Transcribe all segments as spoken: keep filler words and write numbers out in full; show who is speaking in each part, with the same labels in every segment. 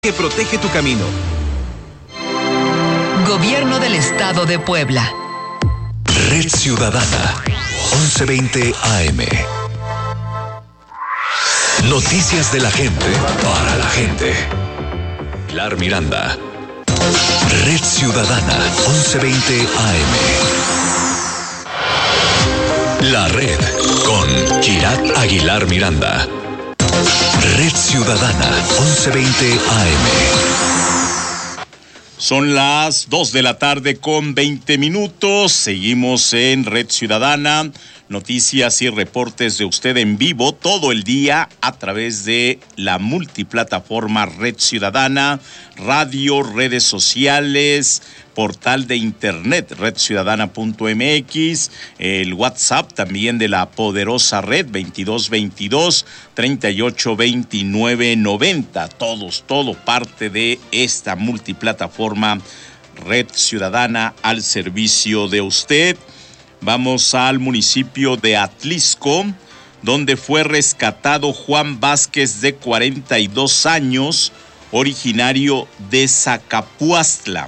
Speaker 1: que protege tu camino.
Speaker 2: Gobierno del Estado de Puebla.
Speaker 3: Red Ciudadana, once veinte A M. Noticias de la gente, para la gente. Pilar Miranda. Red Ciudadana, once veinte A M. La Red, con Kirat Aguilar Miranda. Red Ciudadana, once veinte A M.
Speaker 4: Son las dos de la tarde con veinte minutos. Seguimos en Red Ciudadana. Noticias y reportes de usted en vivo todo el día a través de la multiplataforma Red Ciudadana, radio, redes sociales, portal de internet red ciudadana punto m x, el WhatsApp también de la poderosa red veintidós veintidós, treinta y ocho veintinueve noventa. Todos, todo parte de esta multiplataforma Red Ciudadana al servicio de usted. Vamos al municipio de Atlisco, donde fue rescatado Juan Vázquez, de cuarenta y dos años, originario de Zacapuastla.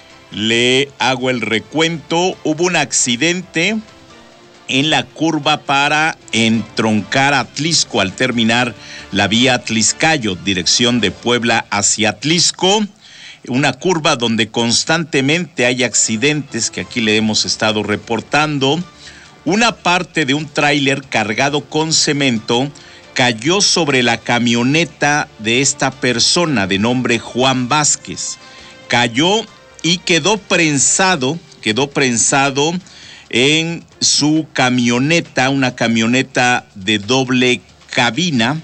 Speaker 4: Le hago el recuento. Hubo un accidente en la curva para entroncar Atlisco al terminar la vía Atliscayo, dirección de Puebla hacia Atlisco. Una curva donde constantemente hay accidentes que aquí le hemos estado reportando. Una parte de un tráiler cargado con cemento cayó sobre la camioneta de esta persona de nombre Juan Vázquez. Cayó y quedó prensado, quedó prensado en su camioneta, una camioneta de doble cabina,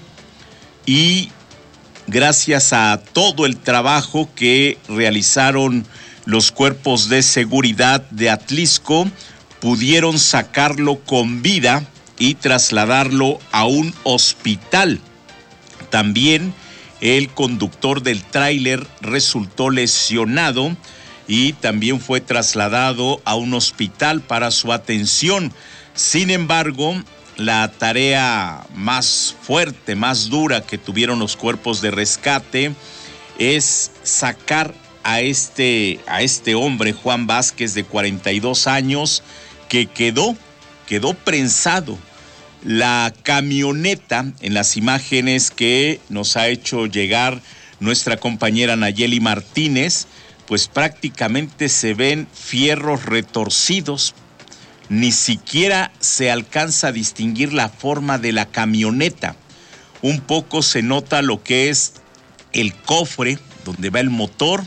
Speaker 4: y gracias a todo el trabajo que realizaron los cuerpos de seguridad de Atlisco, pudieron sacarlo con vida y trasladarlo a un hospital. También el conductor del tráiler resultó lesionado y también fue trasladado a un hospital para su atención. Sin embargo, la tarea más fuerte, más dura que tuvieron los cuerpos de rescate es sacar a este, a este hombre, Juan Vázquez, de cuarenta y dos años, que quedó, quedó prensado. La camioneta, en las imágenes que nos ha hecho llegar nuestra compañera Nayeli Martínez, pues prácticamente se ven fierros retorcidos. Ni siquiera se alcanza a distinguir la forma de la camioneta. Un poco se nota lo que es el cofre donde va el motor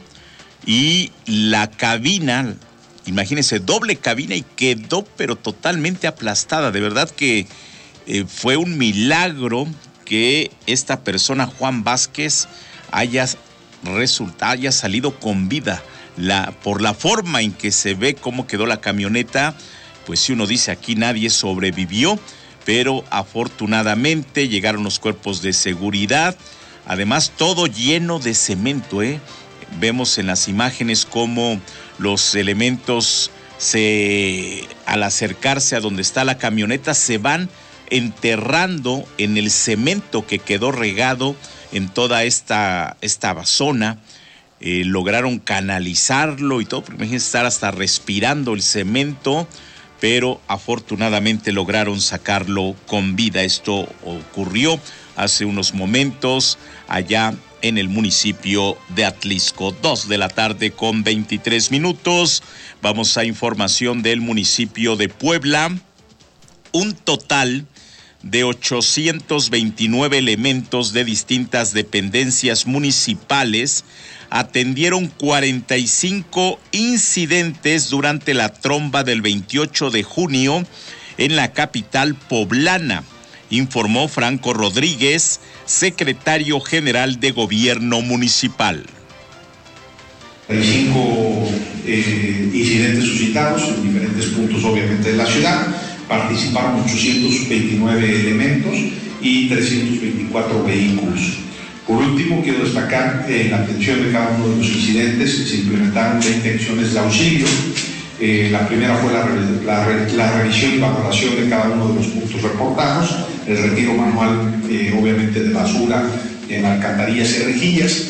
Speaker 4: y la cabina. Imagínense, doble cabina, y quedó pero totalmente aplastada. De verdad que eh, fue un milagro que esta persona, Juan Vázquez, haya resultado, haya salido con vida. La, por la forma en que se ve cómo quedó la camioneta, pues si uno dice aquí nadie sobrevivió, pero afortunadamente llegaron los cuerpos de seguridad. Además, todo lleno de cemento, ¿eh? Vemos en las imágenes cómo los elementos, se, al acercarse a donde está la camioneta, se van enterrando en el cemento que quedó regado en toda esta, esta zona. Eh, lograron canalizarlo y todo, porque imagínense estar hasta respirando el cemento, pero afortunadamente lograron sacarlo con vida. Esto ocurrió hace unos momentos allá en el municipio de Atlisco. Dos de la tarde con veintitrés minutos. Vamos a información del municipio de Puebla. Un total de ochocientos veintinueve elementos de distintas dependencias municipales atendieron cuarenta y cinco incidentes durante la tromba del veintiocho de junio en la capital poblana, informó Franco Rodríguez, secretario general de Gobierno Municipal.
Speaker 5: Hay cinco eh, incidentes suscitados en diferentes puntos, obviamente, de la ciudad. Participaron ochocientos veintinueve elementos y trescientos veinticuatro vehículos. Por último, quiero destacar eh, la atención de cada uno de los incidentes. Se implementaron veinte acciones de auxilio. Eh, la primera fue la, la, la revisión y valoración de cada uno de los puntos reportados, el retiro manual, eh, obviamente, de basura en alcantarillas y rejillas.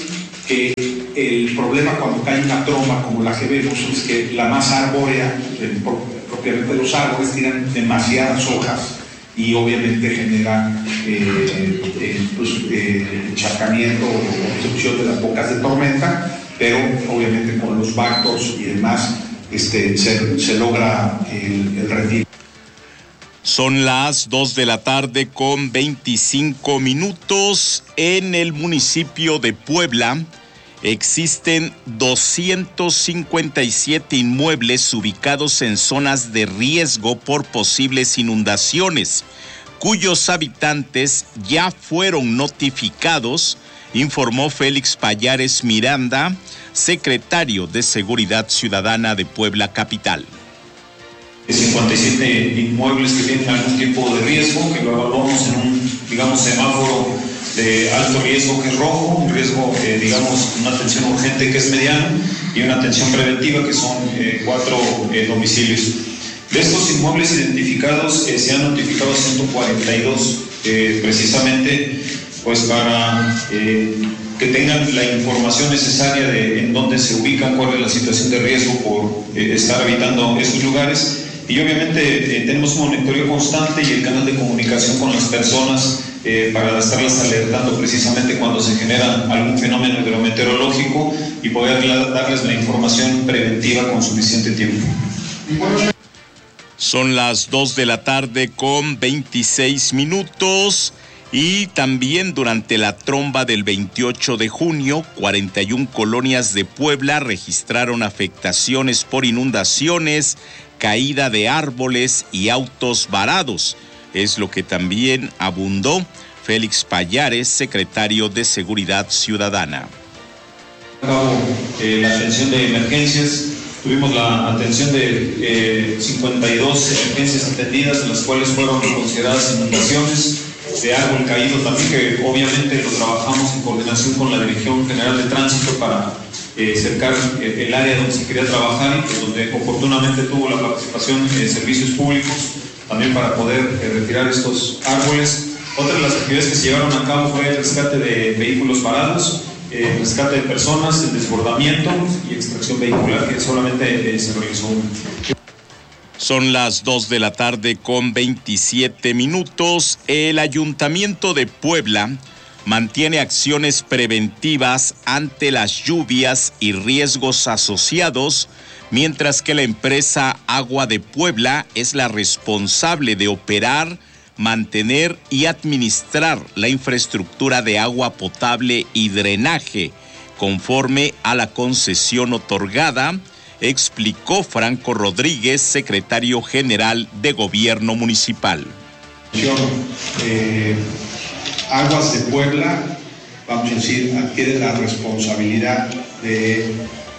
Speaker 5: que el problema cuando cae una tromba como la que vemos es que la masa arbórea, propiamente los árboles, tienen demasiadas hojas y obviamente genera eh, eh, pues, eh, encharcamiento o obstrucción de las bocas de tormenta, pero obviamente con los bactos y demás este, se, se logra el, el retiro.
Speaker 4: Son las dos de la tarde con veinticinco minutos. En el municipio de Puebla existen doscientos cincuenta y siete inmuebles ubicados en zonas de riesgo por posibles inundaciones, cuyos habitantes ya fueron notificados, informó Félix Pallares Miranda, secretario de Seguridad Ciudadana de Puebla Capital.
Speaker 1: cincuenta y siete inmuebles que tienen algún tipo de riesgo, que lo evaluamos en un, digamos, semáforo de alto riesgo que es rojo, un riesgo, eh, digamos, una atención urgente que es mediano y una atención preventiva que son eh, cuatro eh, domicilios. De estos inmuebles identificados eh, se han notificado ciento cuarenta y dos, eh, precisamente pues para eh, que tengan la información necesaria de en dónde se ubican, cuál es la situación de riesgo por eh, estar habitando estos lugares. Y obviamente eh, tenemos un monitoreo constante y el canal de comunicación con las personas eh, para estarlas alertando precisamente cuando se genera algún fenómeno hidrometeorológico y poder darles la información preventiva con suficiente tiempo.
Speaker 4: Son las dos de la tarde con veintiséis minutos. Y también durante la tromba del veintiocho de junio, cuarenta y una colonias de Puebla registraron afectaciones por inundaciones, caída de árboles y autos varados. Es lo que también abundó Félix Pallares, secretario de Seguridad Ciudadana.
Speaker 1: Eh, la atención de emergencias, tuvimos la atención de eh, cincuenta y dos emergencias atendidas, en las cuales fueron consideradas inundaciones de árbol caído también, que obviamente lo trabajamos en coordinación con la Dirección General de Tránsito para eh, cercar el, el área donde se quería trabajar y pues, donde oportunamente tuvo la participación de servicios públicos también para poder eh, retirar estos árboles. Otra de las actividades que se llevaron a cabo fue el rescate de vehículos parados, eh, el rescate de personas, el desbordamiento y extracción vehicular, que solamente eh, se realizó uno.
Speaker 4: Son las dos de la tarde con veintisiete minutos. El Ayuntamiento de Puebla mantiene acciones preventivas ante las lluvias y riesgos asociados, mientras que la empresa Agua de Puebla es la responsable de operar, mantener y administrar la infraestructura de agua potable y drenaje, conforme a la concesión otorgada, explicó Franco Rodríguez, secretario general de Gobierno Municipal.
Speaker 5: Eh, Aguas de Puebla, vamos a decir, adquiere la responsabilidad de,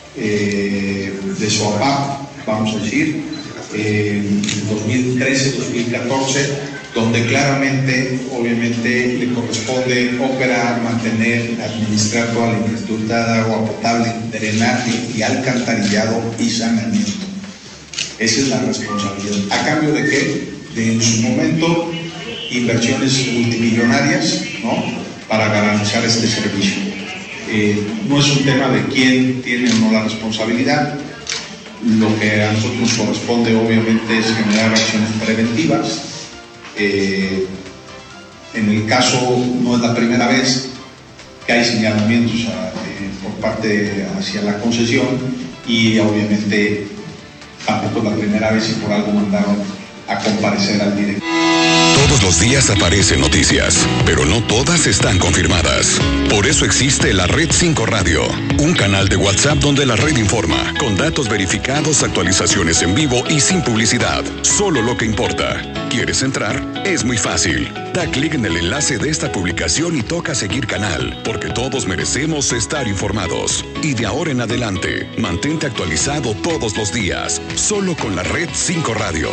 Speaker 5: eh, de su A P A P, vamos a decir, eh, en dos mil trece dos mil catorce, donde claramente, obviamente, le corresponde operar, mantener, administrar toda la infraestructura de agua potable, drenaje y alcantarillado y saneamiento. Esa es la responsabilidad. ¿A cambio de qué? De en su momento inversiones multimillonarias, ¿no?, para garantizar este servicio. Eh, no es un tema de quién tiene o no la responsabilidad. Lo que a nosotros nos corresponde, obviamente, es generar acciones preventivas. Eh, en el caso, no es la primera vez que hay señalamientos a, eh, por parte hacia la concesión y obviamente tampoco es la primera vez y por algo mandaron a comparecer al director.
Speaker 3: Todos los días aparecen noticias, pero no todas están confirmadas. Por eso existe la Red cinco Radio, un canal de WhatsApp donde la red informa, con datos verificados, actualizaciones en vivo y sin publicidad. Solo lo que importa. ¿Quieres entrar? Es muy fácil. Da clic en el enlace de esta publicación y toca seguir canal, porque todos merecemos estar informados. Y de ahora en adelante, mantente actualizado todos los días, solo con la Red cinco Radio.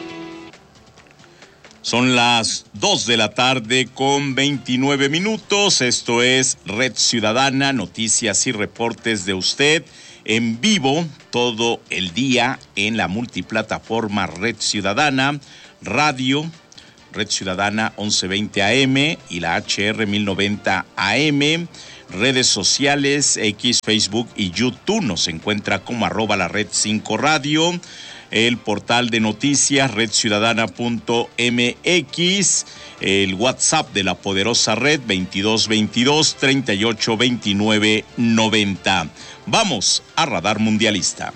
Speaker 4: Son las dos de la tarde con veintinueve minutos. Esto es Red Ciudadana, noticias y reportes de usted en vivo todo el día en la multiplataforma Red Ciudadana, radio, Red Ciudadana once veinte A M y la H R mil noventa A M. redes sociales, X, Facebook y YouTube. Nos encuentra como arroba la red cinco radio. El portal de noticias red ciudadana punto m x, el WhatsApp de la poderosa red veintidós veintidós treinta y ocho veintinueve noventa. Vamos a Radar Mundialista.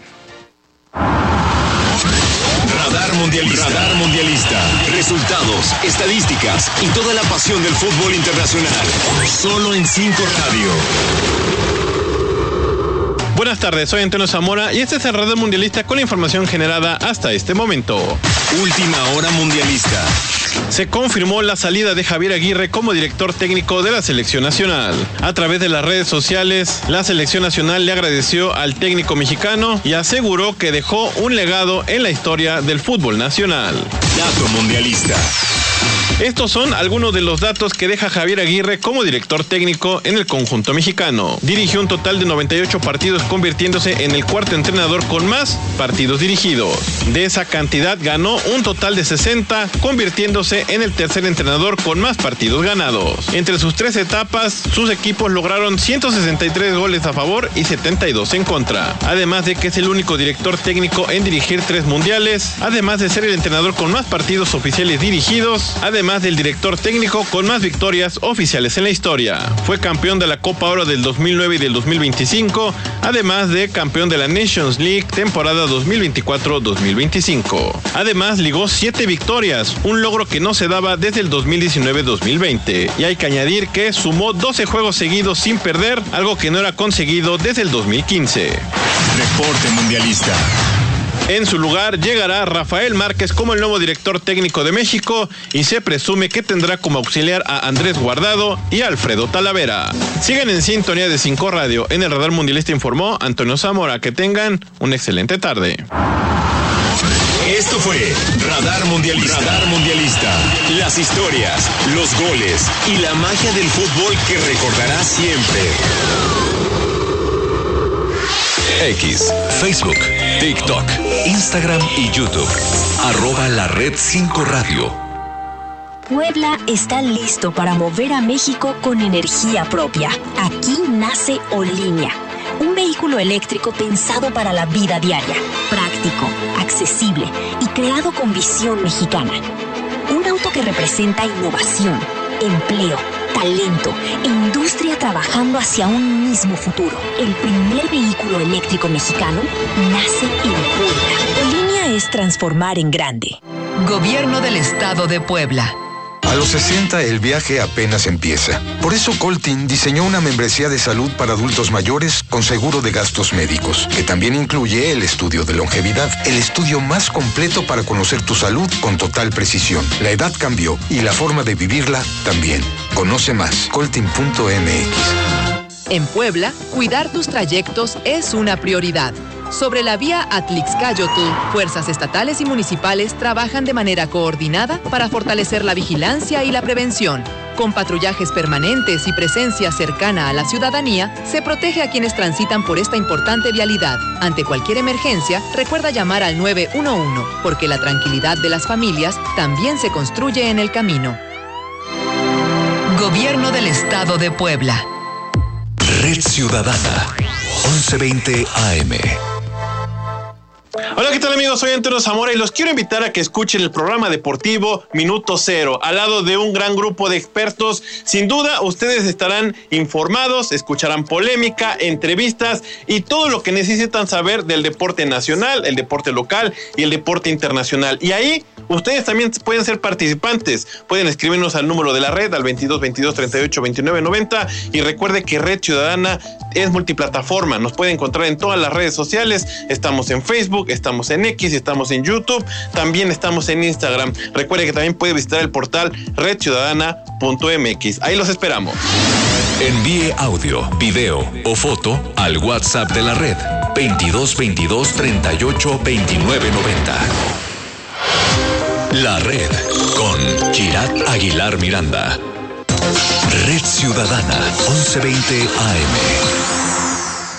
Speaker 6: Radar Mundialista. Radar Mundialista. Resultados, estadísticas y toda la pasión del fútbol internacional. Solo en cinco Radio.
Speaker 7: Buenas tardes, soy Antonio Zamora y este es el Radar Mundialista con la información generada hasta este momento.
Speaker 6: Última hora mundialista.
Speaker 7: Se confirmó la salida de Javier Aguirre como director técnico de la selección nacional. A través de las redes sociales, la selección nacional le agradeció al técnico mexicano y aseguró que dejó un legado en la historia del fútbol nacional.
Speaker 6: Dato mundialista.
Speaker 7: Estos son algunos de los datos que deja Javier Aguirre como director técnico en el conjunto mexicano. Dirigió un total de noventa y ocho partidos, convirtiéndose en el cuarto entrenador con más partidos dirigidos. De esa cantidad ganó un total de sesenta, convirtiéndose en el tercer entrenador con más partidos ganados. Entre sus tres etapas, sus equipos lograron ciento sesenta y tres goles a favor y setenta y dos en contra. Además de que es el único director técnico en dirigir tres mundiales, además de ser el entrenador con más partidos oficiales dirigidos, además del director técnico con más victorias oficiales en la historia. Fue campeón de la Copa Oro del dos mil nueve y del dos mil veinticinco, además de campeón de la Nations League temporada dos mil veinticuatro dos mil veinticinco. Además, ligó siete victorias, un logro que no se daba desde el dos mil diecinueve dos mil veinte. Y hay que añadir que sumó doce juegos seguidos sin perder, algo que no era conseguido desde el dos mil quince.
Speaker 6: Reporte mundialista.
Speaker 7: En su lugar llegará Rafael Márquez como el nuevo director técnico de México y se presume que tendrá como auxiliar a Andrés Guardado y Alfredo Talavera. Sigan en sintonía de cinco Radio. En el Radar Mundialista informó Antonio Zamora. Que tengan una excelente tarde.
Speaker 6: Esto fue Radar Mundialista. Radar Mundialista. Las historias, los goles y la magia del fútbol que recordarás siempre. X, Facebook, TikTok, Instagram y YouTube. Arroba la red cinco Radio.
Speaker 8: Puebla está listo para mover a México con energía propia. Aquí nace Olinia, un vehículo eléctrico pensado para la vida diaria, práctico, accesible y creado con visión mexicana. Un auto que representa innovación, empleo, talento e industria trabajando hacia un mismo futuro. El primer vehículo eléctrico mexicano nace en Puebla. Olinia es transformar en grande.
Speaker 2: Gobierno del Estado de Puebla.
Speaker 9: A los sesenta el viaje apenas empieza. Por eso Coltin diseñó una membresía de salud para adultos mayores con seguro de gastos médicos, que también incluye el estudio de longevidad, el estudio más completo para conocer tu salud con total precisión. La edad cambió y la forma de vivirla también. Conoce más, coltin punto m x.
Speaker 2: En Puebla, cuidar tus trayectos es una prioridad. Sobre la vía Atlixcáyotl, fuerzas estatales y municipales trabajan de manera coordinada para fortalecer la vigilancia y la prevención. Con patrullajes permanentes y presencia cercana a la ciudadanía, se protege a quienes transitan por esta importante vialidad. Ante cualquier emergencia, recuerda llamar al nueve uno uno, porque la tranquilidad de las familias también se construye en el camino. Gobierno del Estado de Puebla.
Speaker 6: Red Ciudadana, once veinte A M.
Speaker 7: Hola, ¿qué tal amigos? Soy Antonio Zamora y los quiero invitar a que escuchen el programa deportivo Minuto Cero, al lado de un gran grupo de expertos. Sin duda, ustedes estarán informados, escucharán polémica, entrevistas y todo lo que necesitan saber del deporte nacional, el deporte local y el deporte internacional. Y ahí, ustedes también pueden ser participantes. Pueden escribirnos al número de la red, al veintidós veintidós treinta y ocho veintinueve noventa. Y recuerde que Red Ciudadana es multiplataforma. Nos puede encontrar en todas las redes sociales. Estamos en Facebook, estamos en X, estamos en YouTube, también estamos en Instagram. Recuerde que también puede visitar el portal red ciudadana punto m x. Ahí los esperamos.
Speaker 6: Envíe audio, video o foto al WhatsApp de la red veintidós veintidós treinta y ocho veintinueve noventa. La red con Kirat Aguilar Miranda. Red Ciudadana, once veinte A M.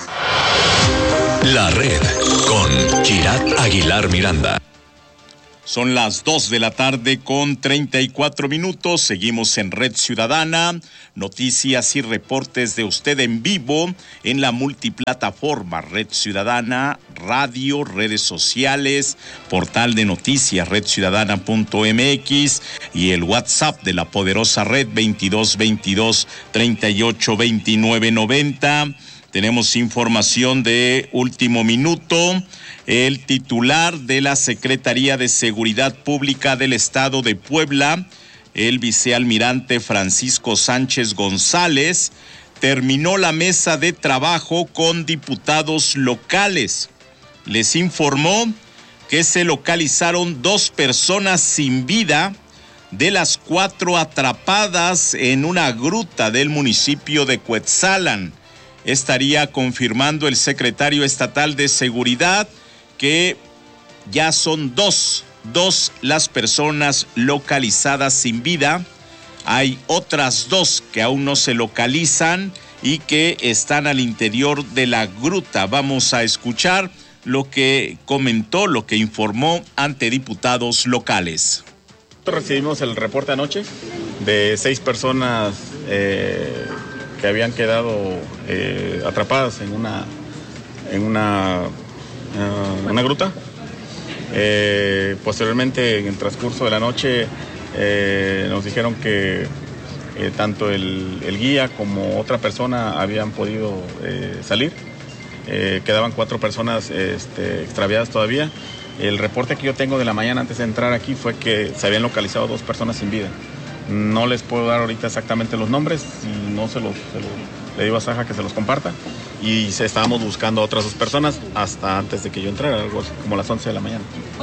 Speaker 6: La red con Kirat Aguilar Miranda.
Speaker 4: Son las dos de la tarde con treinta y cuatro minutos. Seguimos en Red Ciudadana. Noticias y reportes de usted en vivo en la multiplataforma Red Ciudadana, radio, redes sociales, portal de noticias red ciudadana punto m x y el WhatsApp de la poderosa red veintidós veintidós treinta y ocho veintinueve noventa. Tenemos información de último minuto. El titular de la Secretaría de Seguridad Pública del Estado de Puebla, el vicealmirante Francisco Sánchez González, terminó la mesa de trabajo con diputados locales. Les informó que se localizaron dos personas sin vida de las cuatro atrapadas en una gruta del municipio de Cuetzalan. Estaría confirmando el secretario estatal de Seguridad que ya son dos, dos las personas localizadas sin vida. Hay otras dos que aún no se localizan y que están al interior de la gruta. Vamos a escuchar lo que comentó, lo que informó ante diputados locales.
Speaker 10: Recibimos el reporte anoche de seis personas eh, que habían quedado eh, atrapadas en una, en una Uh, una gruta. Eh, posteriormente, en el transcurso de la noche, eh, nos dijeron que eh, tanto el, el guía como otra persona habían podido eh, salir. Eh, quedaban cuatro personas este, extraviadas todavía. El reporte que yo tengo de la mañana antes de entrar aquí fue que se habían localizado dos personas sin vida. No les puedo dar ahorita exactamente los nombres, y no se los, se los le digo a Saja que se los comparta. Y estábamos buscando a otras dos personas hasta antes de que yo entrara, algo así, como las once de la mañana.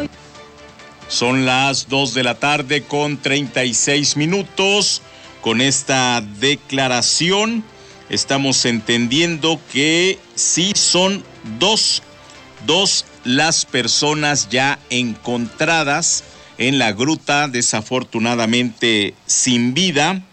Speaker 4: Son las dos de la tarde con treinta y seis minutos. Con esta declaración estamos entendiendo que sí son dos, dos las personas ya encontradas en la gruta, desafortunadamente sin vida.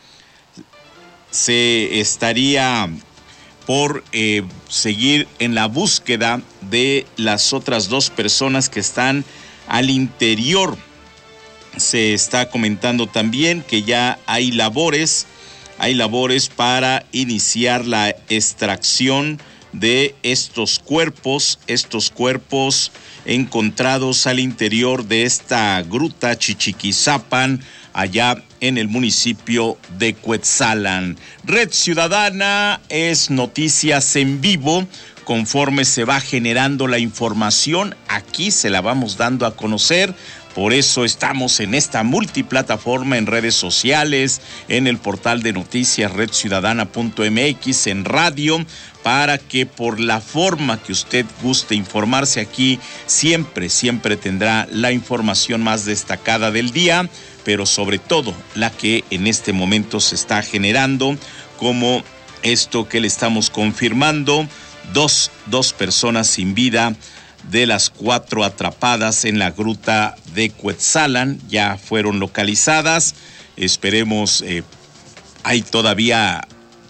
Speaker 4: Se estaría por eh, seguir en la búsqueda de las otras dos personas que están al interior. Se está comentando también que ya hay labores, hay labores para iniciar la extracción de estos cuerpos, estos cuerpos encontrados al interior de esta gruta Chichiquizapan, allá en el municipio de Cuetzalan. Red Ciudadana es noticias en vivo. Conforme se va generando la información, aquí se la vamos dando a conocer. Por eso estamos en esta multiplataforma, en redes sociales, en el portal de noticias red ciudadana punto m x, en radio, para que por la forma que usted guste informarse aquí, siempre, siempre tendrá la información más destacada del día, pero sobre todo la que en este momento se está generando, como esto que le estamos confirmando, dos, dos personas sin vida de las cuatro atrapadas en la gruta de Cuetzalan ya fueron localizadas. Esperemos, eh, hay todavía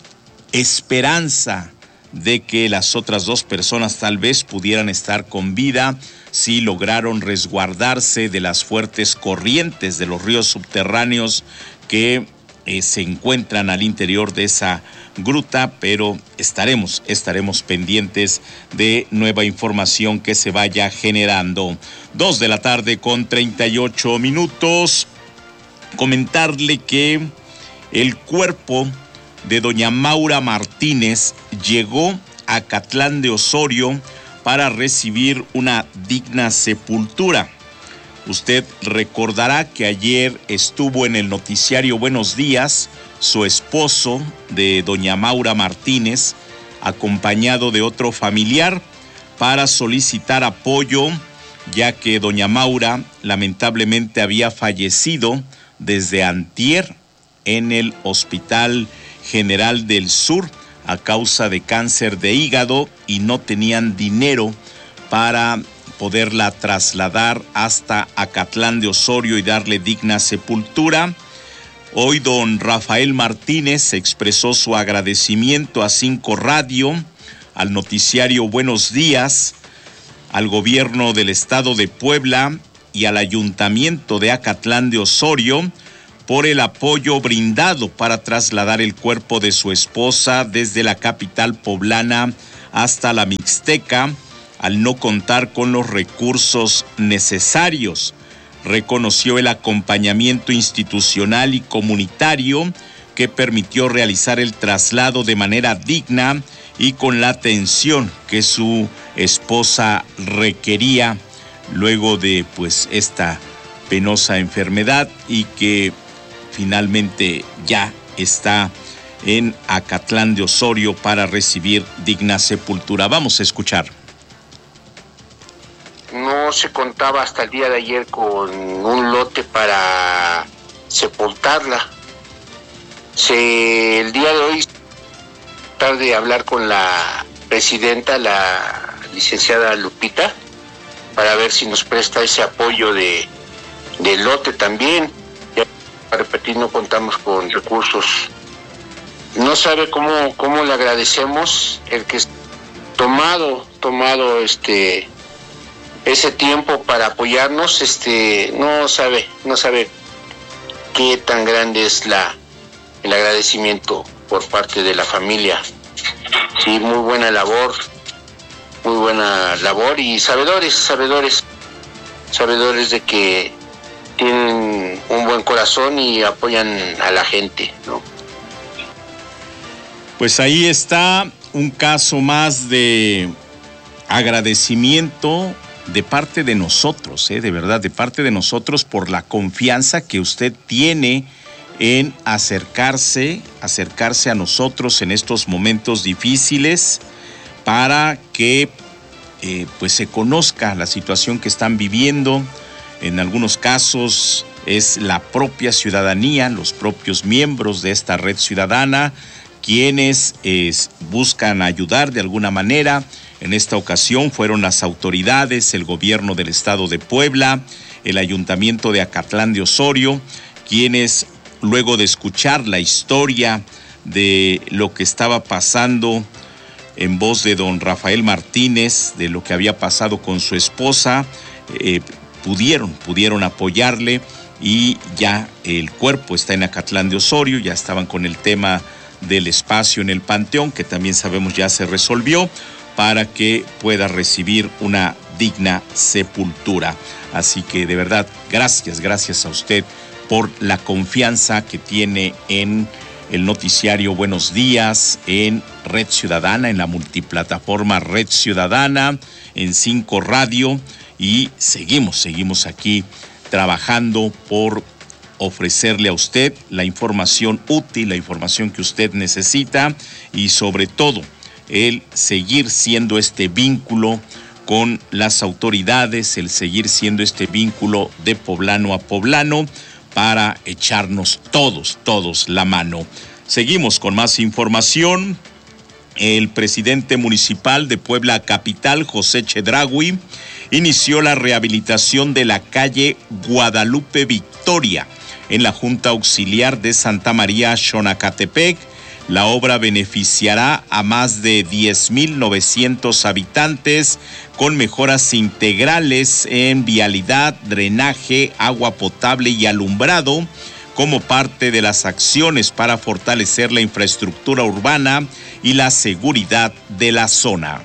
Speaker 4: esperanza de que las otras dos personas tal vez pudieran estar con vida si lograron resguardarse de las fuertes corrientes de los ríos subterráneos que eh, se encuentran al interior de esa gruta, pero estaremos, estaremos pendientes de nueva información que se vaya generando. Dos de la tarde con treinta y ocho minutos. Comentarle que el cuerpo de doña Maura Martínez llegó a Acatlán de Osorio para recibir una digna sepultura. Usted recordará que ayer estuvo en el noticiario Buenos Días su esposo de doña Maura Martínez, acompañado de otro familiar, para solicitar apoyo, ya que doña Maura lamentablemente había fallecido desde antier en el Hospital General del Sur a causa de cáncer de hígado y no tenían dinero para poderla trasladar hasta Acatlán de Osorio y darle digna sepultura. Hoy don Rafael Martínez expresó su agradecimiento a Cinco Radio, al noticiario Buenos Días, al gobierno del estado de Puebla y al Ayuntamiento de Acatlán de Osorio por el apoyo brindado para trasladar el cuerpo de su esposa desde la capital poblana hasta la Mixteca, al no contar con los recursos necesarios. Reconoció el acompañamiento institucional y comunitario que permitió realizar el traslado de manera digna y con la atención que su esposa requería luego de pues esta penosa enfermedad, y que finalmente ya está en Acatlán de Osorio para recibir digna sepultura. Vamos a escuchar.
Speaker 11: No se contaba hasta el día de ayer con un lote para sepultarla. Se, el día de hoy, tarde hablar con la presidenta, la licenciada Lupita, para ver si nos presta ese apoyo de, de lote también. Ya, para repetir, no contamos con recursos. No sabe cómo, cómo le agradecemos el que es tomado, tomado este ese tiempo para apoyarnos. Este, no sabe, no sabe qué tan grande es la el agradecimiento por parte de la familia. Sí, muy buena labor, muy buena labor y sabedores, sabedores, sabedores de que tienen un buen corazón y apoyan a la gente, ¿no?
Speaker 4: Pues ahí está un caso más de agradecimiento de parte de nosotros, ¿eh? de verdad, de parte de nosotros por la confianza que usted tiene en acercarse, acercarse a nosotros en estos momentos difíciles para que eh, pues se conozca la situación que están viviendo. En algunos casos es la propia ciudadanía, los propios miembros de esta red ciudadana quienes eh, buscan ayudar de alguna manera. En esta ocasión fueron las autoridades, el gobierno del estado de Puebla, el ayuntamiento de Acatlán de Osorio, quienes luego de escuchar la historia de lo que estaba pasando en voz de don Rafael Martínez, de lo que había pasado con su esposa, eh, pudieron, pudieron apoyarle, y ya el cuerpo está en Acatlán de Osorio. Ya estaban con el tema del espacio en el panteón, que también sabemos ya se resolvió, para que pueda recibir una digna sepultura. Así que de verdad, gracias, gracias a usted por la confianza que tiene en el noticiario Buenos Días, en Red Ciudadana, en la multiplataforma Red Ciudadana, en Cinco Radio, y seguimos, seguimos aquí trabajando por ofrecerle a usted la información útil, la información que usted necesita, y sobre todo el seguir siendo este vínculo con las autoridades, el seguir siendo este vínculo de poblano a poblano para echarnos todos, todos la mano. Seguimos con más información. El presidente municipal de Puebla Capital, José Chedraui, inició la rehabilitación de la calle Guadalupe Victoria en la Junta Auxiliar de Santa María Xonacatepec. La obra beneficiará a más de diez mil novecientos habitantes con mejoras integrales en vialidad, drenaje, agua potable y alumbrado, como parte de las acciones para fortalecer la infraestructura urbana y la seguridad de la zona.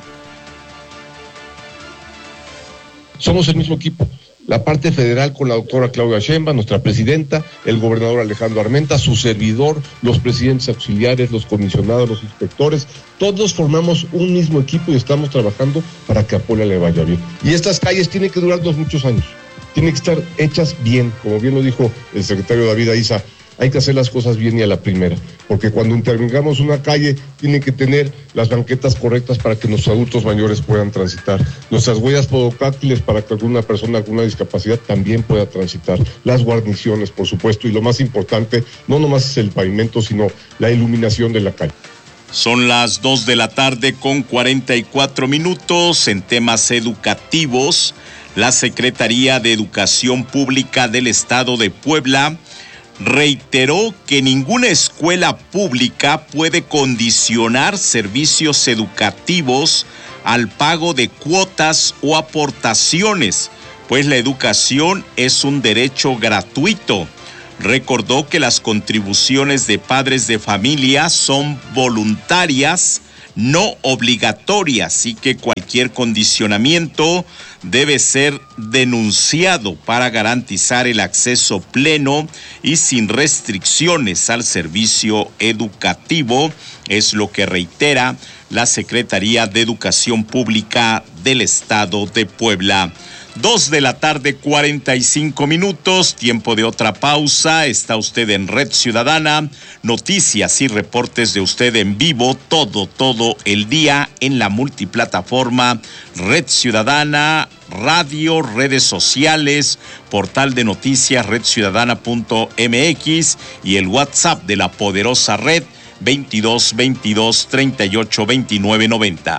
Speaker 12: Somos el mismo equipo. La parte federal con la doctora Claudia Sheinbaum, nuestra presidenta, el gobernador Alejandro Armenta, su servidor, los presidentes auxiliares, los comisionados, los inspectores, todos formamos un mismo equipo y estamos trabajando para que a Puebla le vaya bien. Y estas calles tienen que durarnos muchos años, tienen que estar hechas bien, como bien lo dijo el secretario David Aiza. Hay que hacer las cosas bien y a la primera, porque cuando intervengamos una calle, tienen que tener las banquetas correctas para que nuestros adultos mayores puedan transitar, nuestras huellas podocáctiles para que alguna persona con alguna discapacidad también pueda transitar, las guarniciones, por supuesto, y lo más importante, no nomás es el pavimento, sino la iluminación de la calle.
Speaker 4: Son las dos de la tarde con cuarenta y cuatro minutos. En temas educativos, la Secretaría de Educación Pública del Estado de Puebla reiteró que ninguna escuela pública puede condicionar servicios educativos al pago de cuotas o aportaciones, pues la educación es un derecho gratuito. Recordó que las contribuciones de padres de familia son voluntarias, no obligatorias, y que cualquier condicionamiento debe ser denunciado para garantizar el acceso pleno y sin restricciones al servicio educativo, es lo que reitera la Secretaría de Educación Pública del Estado de Puebla. Dos de la tarde, cuarenta y cinco minutos, tiempo de otra pausa. Está usted en Red Ciudadana, noticias y reportes de usted en vivo, todo, todo el día en la multiplataforma Red Ciudadana, radio, redes sociales, portal de noticias red ciudadana punto m x y el WhatsApp de la poderosa red veintidós veintidós treinta y ocho veintinueve noventa.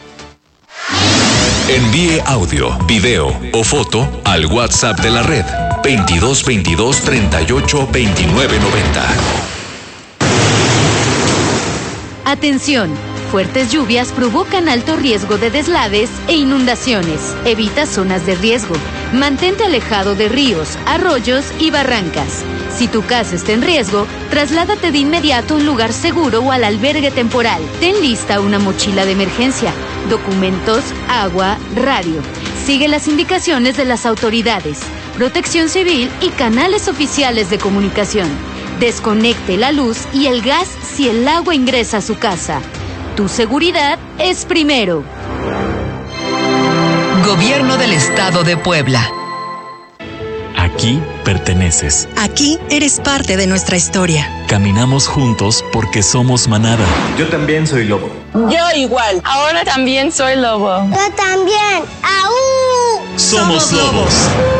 Speaker 6: Envíe audio, video o foto al WhatsApp de la red veintidós veintidós treinta y ocho veintinueve noventa.
Speaker 13: Atención, fuertes lluvias provocan alto riesgo de deslaves e inundaciones. Evita zonas de riesgo. Mantente alejado de ríos, arroyos y barrancas. Si tu casa está en riesgo, trasládate de inmediato a un lugar seguro o al albergue temporal. Ten lista una mochila de emergencia, documentos, agua, radio. Sigue las indicaciones de las autoridades, Protección Civil y canales oficiales de comunicación. Desconecte la luz y el gas si el agua ingresa a su casa. Tu seguridad es primero.
Speaker 2: Gobierno del Estado de Puebla.
Speaker 14: Aquí perteneces.
Speaker 15: Aquí eres parte de nuestra historia.
Speaker 14: Caminamos juntos porque somos manada.
Speaker 16: Yo también soy lobo.
Speaker 17: Yo igual. Ahora también soy lobo.
Speaker 18: Yo también. ¡Aú!
Speaker 14: Somos, Somos lobos.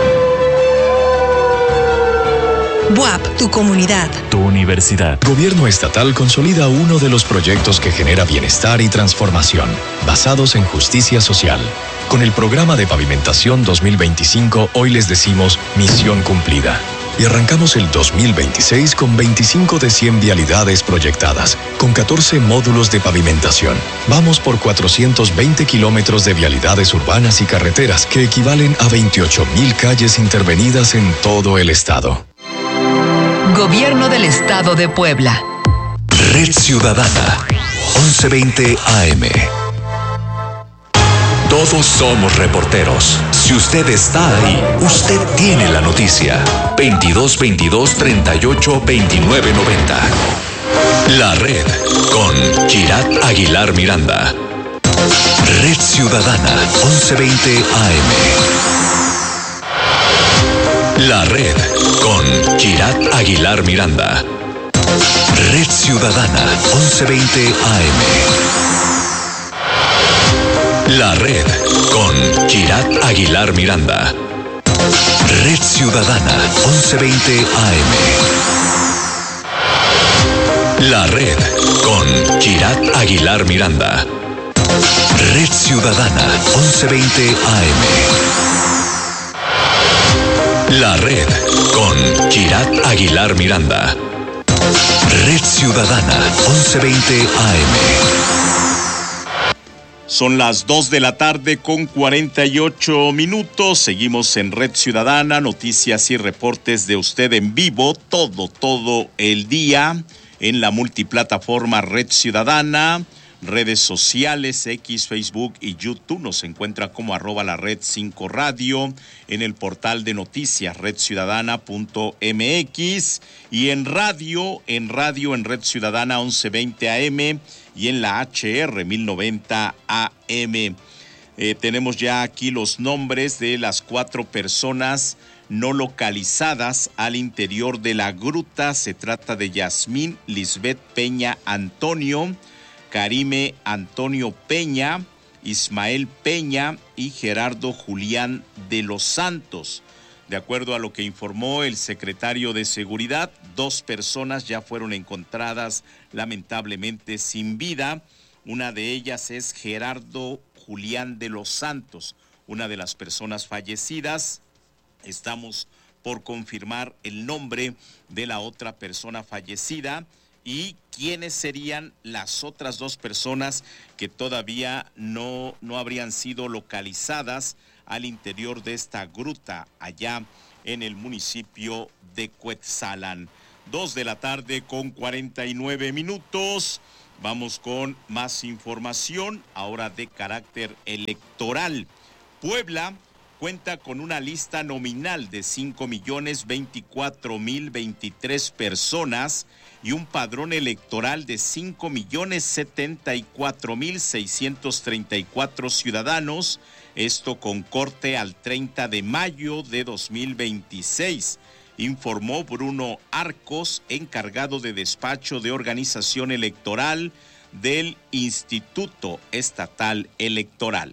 Speaker 15: B U A P, tu comunidad.
Speaker 14: Tu universidad.
Speaker 19: Gobierno estatal consolida uno de los proyectos que genera bienestar y transformación, basados en justicia social. Con el programa de pavimentación dos mil veinticinco, hoy les decimos misión cumplida. Y arrancamos el dos mil veintiséis con veinticinco de cien vialidades proyectadas, con catorce módulos de pavimentación. Vamos por cuatrocientos veinte kilómetros de vialidades urbanas y carreteras, que equivalen a veintiocho mil calles intervenidas en todo el estado.
Speaker 2: Gobierno del Estado de Puebla.
Speaker 6: Red Ciudadana, once veinte A M. Todos somos reporteros. Si usted está ahí, usted tiene la noticia. veintidós veintidós treinta y ocho veintinueve noventa. La Red con Kirat Aguilar Miranda. Red Ciudadana, once veinte A M. La Red con Kirat Aguilar Miranda. Red Ciudadana, once veinte A M. La Red con Kirat Aguilar Miranda. Red Ciudadana, once veinte A M. La Red con Kirat Aguilar Miranda. Red Ciudadana, once veinte A M. La Red con Kirat Aguilar Miranda. Red Ciudadana, once veinte A M.
Speaker 4: Son las dos de la tarde con cuarenta y ocho minutos. Seguimos en Red Ciudadana, noticias y reportes de usted en vivo, todo, todo el día en la multiplataforma Red Ciudadana, redes sociales, X, Facebook y YouTube. Nos encuentra como arroba la red cinco radio, en el portal de noticias red ciudadana punto m x y en radio, en radio en Red Ciudadana once veinte A M y en la H R mil noventa A M. Eh, tenemos ya aquí los nombres de las cuatro personas no localizadas al interior de la gruta. Se trata de Yasmín Lisbeth Peña Antonio, Karime Antonio Peña, Ismael Peña y Gerardo Julián de los Santos. De acuerdo a lo que informó el secretario de Seguridad, dos personas ya fueron encontradas lamentablemente sin vida. Una de ellas es Gerardo Julián de los Santos, una de las personas fallecidas. Estamos por confirmar el nombre de la otra persona fallecida y quiénes serían las otras dos personas que todavía no, no habrían sido localizadas al interior de esta gruta allá en el municipio de Cuetzalan. Dos de la tarde con cuarenta y nueve minutos. Vamos con más información, ahora de carácter electoral. Puebla cuenta con una lista nominal de cinco millones veinticuatro mil veintitrés personas y un padrón electoral de cinco millones setenta y cuatro mil seiscientos treinta y cuatro ciudadanos, esto con corte al treinta de mayo de dos mil veintiséis, informó Bruno Arcos, encargado de despacho de organización electoral del Instituto Estatal Electoral.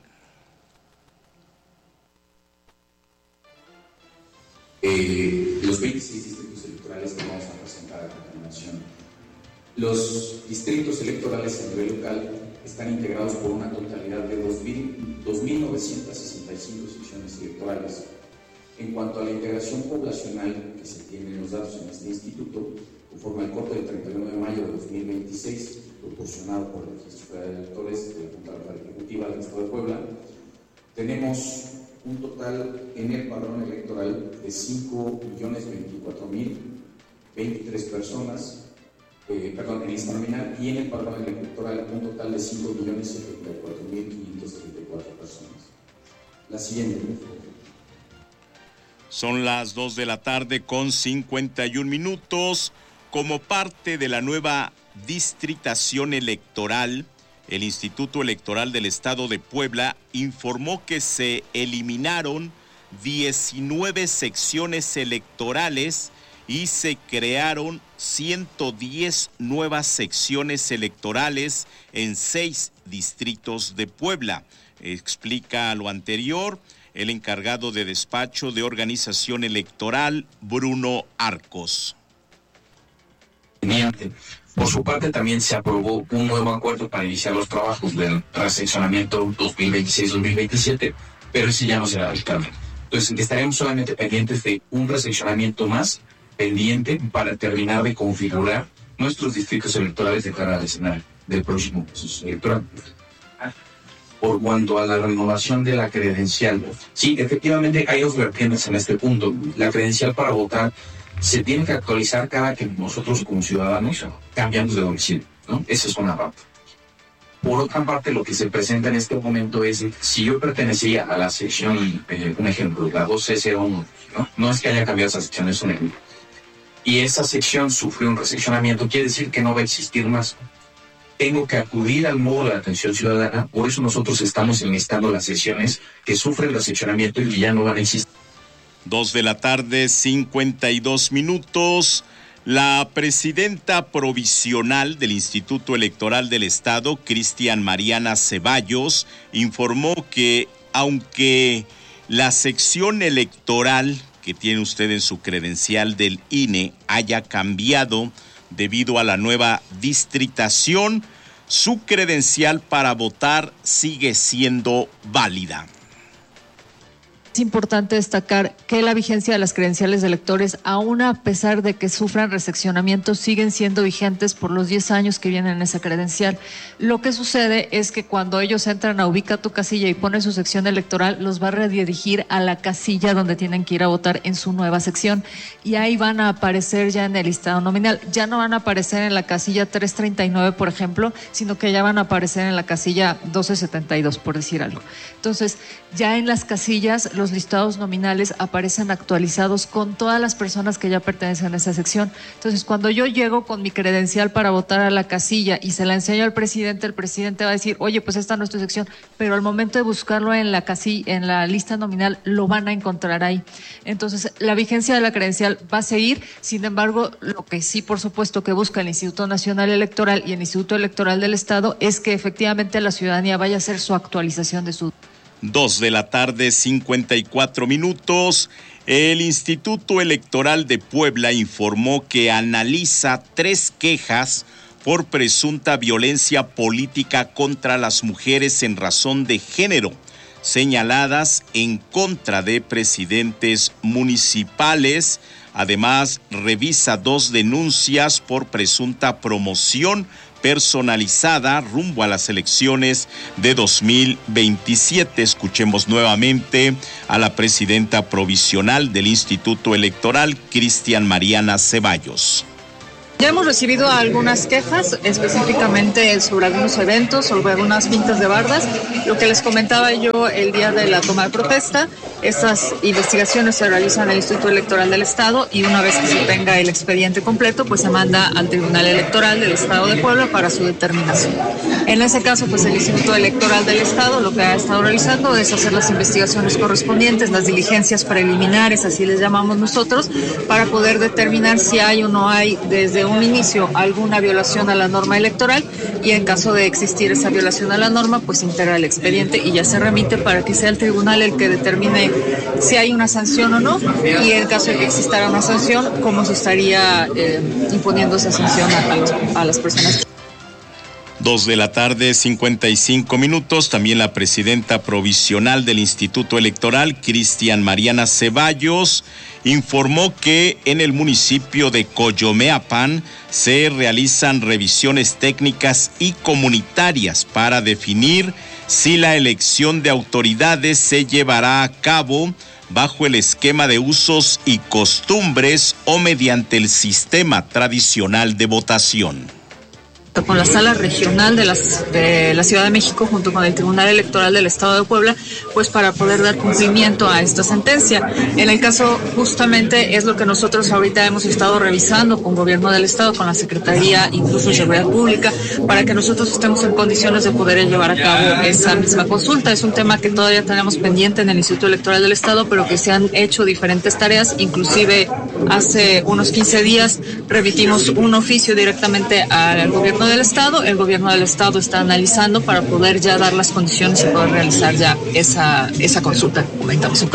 Speaker 16: Eh, los veintiséis distritos electorales que vamos a presentar a continuación. Los distritos electorales a nivel local están integrados por una totalidad de dos mil novecientas sesenta y cinco secciones electorales. En cuanto a la integración poblacional que se tiene en los datos en este instituto, conforme al corte del treinta y uno de mayo de dos mil veintiséis, proporcionado por el Registro Federal de Electores de la Junta Local Ejecutiva del Estado de Puebla, tenemos un total en el padrón electoral de cinco millones veinticuatro mil veintitrés personas, eh, perdón, en lista nominal, y en el padrón electoral un total de cinco millones setenta y cuatro mil quinientas treinta y cuatro personas. La siguiente, por favor.
Speaker 4: Son las dos de la tarde con cincuenta y un minutos. Como parte de la nueva distritación electoral, el Instituto Electoral del Estado de Puebla informó que se eliminaron diecinueve secciones electorales y se crearon ciento diez nuevas secciones electorales en seis distritos de Puebla. Explica lo anterior el encargado de despacho de organización electoral, Bruno Arcos.
Speaker 20: Por su parte, también se aprobó un nuevo acuerdo para iniciar los trabajos del reseccionamiento dos mil veintiséis dos mil veintisiete, pero ese ya no será el cambio. Entonces, estaremos solamente pendientes de un reseccionamiento más pendiente para terminar de configurar nuestros distritos electorales de cara al escenario del próximo proceso electoral. Por cuanto a la renovación de la credencial, sí, efectivamente hay dos vertientes en este punto. La credencial para votar se tiene que actualizar cada que nosotros como ciudadanos cambiamos de domicilio, ¿no? Esa es una parte. Por otra parte, lo que se presenta en este momento es, si yo pertenecía a la sección, eh, un ejemplo, la dos C cero uno, ¿no? No es que haya cambiado esa sección, es un ejemplo. Y esa sección sufrió un reseccionamiento, quiere decir que no va a existir más. Tengo que acudir al módulo de atención ciudadana, por eso nosotros estamos enlistando las secciones que sufren reseccionamiento y que ya no van a existir.
Speaker 4: Dos de la tarde, cincuenta y dos minutos. La presidenta provisional del Instituto Electoral del Estado, Cristian Mariana Ceballos, informó que aunque la sección electoral que tiene usted en su credencial del I N E haya cambiado debido a la nueva distritación, su credencial para votar sigue siendo válida.
Speaker 21: Es importante destacar que la vigencia de las credenciales de electores, aún a pesar de que sufran reseccionamientos, siguen siendo vigentes por los diez años que vienen en esa credencial. Lo que sucede es que cuando ellos entran a Ubica tu casilla y ponen su sección electoral, los va a redirigir a la casilla donde tienen que ir a votar en su nueva sección. Y ahí van a aparecer ya en el listado nominal. Ya no van a aparecer en la casilla trescientos treinta y nueve, por ejemplo, sino que ya van a aparecer en la casilla doce setenta y dos, por decir algo. Entonces, ya en las casillas, los listados nominales aparecen actualizados con todas las personas que ya pertenecen a esa sección. Entonces, cuando yo llego con mi credencial para votar a la casilla y se la enseño al presidente, el presidente va a decir, oye, pues esta no es tu sección, pero al momento de buscarlo en la casilla, en la lista nominal, lo van a encontrar ahí. Entonces, la vigencia de la credencial va a seguir. Sin embargo, lo que sí, por supuesto, que busca el Instituto Nacional Electoral y el Instituto Electoral del Estado es que efectivamente la ciudadanía vaya a hacer su actualización de su...
Speaker 4: Dos de la tarde, cincuenta y cuatro minutos. El Instituto Electoral de Puebla informó que analiza tres quejas por presunta violencia política contra las mujeres en razón de género, señaladas en contra de presidentes municipales. Además, revisa dos denuncias por presunta promoción personalizada rumbo a las elecciones de dos mil veintisiete. Escuchemos nuevamente a la presidenta provisional del Instituto Electoral, Cristian Mariana Ceballos.
Speaker 21: Ya hemos recibido algunas quejas, específicamente sobre algunos eventos, sobre algunas pintas de bardas. Lo que les comentaba yo el día de la toma de protesta, estas investigaciones se realizan en el Instituto Electoral del Estado y una vez que se tenga el expediente completo, pues se manda al Tribunal Electoral del Estado de Puebla para su determinación. En ese caso, pues el Instituto Electoral del Estado lo que ha estado realizando es hacer las investigaciones correspondientes, las diligencias preliminares, así les llamamos nosotros, para poder determinar si hay o no hay desde un inicio alguna violación a la norma electoral y en caso de existir esa violación a la norma, pues integra el expediente y ya se remite para que sea el tribunal el que determine si hay una sanción o no, y en caso de que existiera una sanción, cómo se estaría eh, imponiendo esa sanción a, a, los, a las personas.
Speaker 4: Dos de la tarde, cincuenta y cinco minutos. También la presidenta provisional del Instituto Electoral, Cristian Mariana Ceballos, informó que en el municipio de Coyomeapan se realizan revisiones técnicas y comunitarias para definir si la elección de autoridades se llevará a cabo bajo el esquema de usos y costumbres o mediante el sistema tradicional de votación.
Speaker 21: Con la sala regional de, las, de la Ciudad de México junto con el Tribunal Electoral del Estado de Puebla, pues para poder dar cumplimiento a esta sentencia. En el caso justamente es lo que nosotros ahorita hemos estado revisando con Gobierno del Estado, con la Secretaría incluso de Seguridad Pública, para que nosotros estemos en condiciones de poder llevar a cabo esa misma consulta. Es un tema que todavía tenemos pendiente en el Instituto Electoral del Estado, pero que se han hecho diferentes tareas, inclusive hace unos quince días remitimos un oficio directamente al Gobierno del Estado. El Gobierno del Estado está analizando para poder ya dar las condiciones y poder realizar ya esa, esa consulta. Comentamos.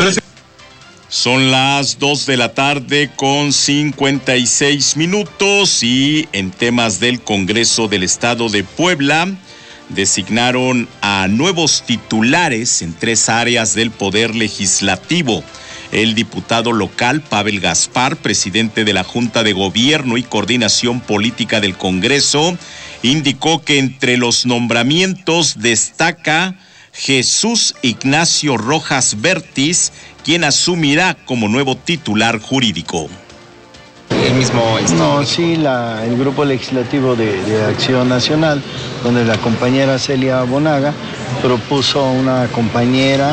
Speaker 4: Son las dos de la tarde con cincuenta y seis minutos y en temas del Congreso del Estado de Puebla designaron a nuevos titulares en tres áreas del Poder Legislativo. El diputado local Pavel Gaspar, presidente de la Junta de Gobierno y Coordinación Política del Congreso, indicó que entre los nombramientos destaca Jesús Ignacio Rojas Bertis, quien asumirá como nuevo titular jurídico.
Speaker 1: El mismo no, sí, la, el Grupo Legislativo de, de Acción Nacional, donde la compañera Celia Bonaga propuso una compañera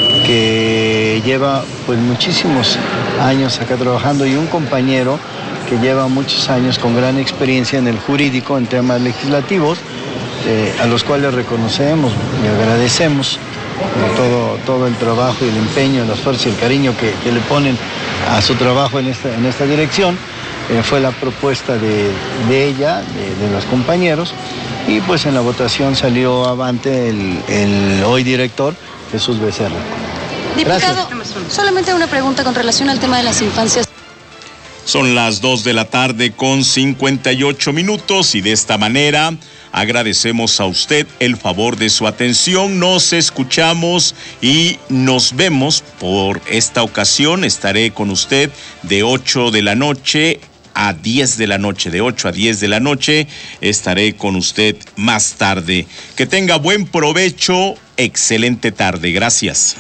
Speaker 1: que lleva pues muchísimos años acá trabajando y un compañero que lleva muchos años con gran experiencia en el jurídico, en temas legislativos, eh, a los cuales reconocemos y agradecemos eh, todo, todo el trabajo y el empeño, el esfuerzo y el cariño que, que le ponen a su trabajo en esta, en esta dirección. Eh, fue la propuesta de, de ella, de, de los compañeros, y pues en la votación salió avante el, el hoy director, Jesús Becerra.
Speaker 22: Diputado, gracias. Solamente una pregunta con relación al tema de las infancias.
Speaker 4: Son las dos de la tarde con cincuenta y ocho minutos y de esta manera agradecemos a usted el favor de su atención. Nos escuchamos y nos vemos por esta ocasión. Estaré con usted de ocho de la noche a diez de la noche, de ocho a diez de la noche. Estaré con usted más tarde. Que tenga buen provecho, excelente tarde. Gracias.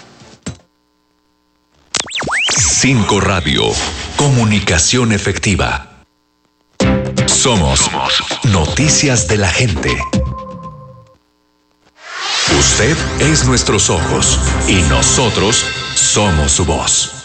Speaker 6: Cinco Radio, comunicación efectiva. Somos Noticias de la Gente. Usted es nuestros ojos y nosotros somos su voz.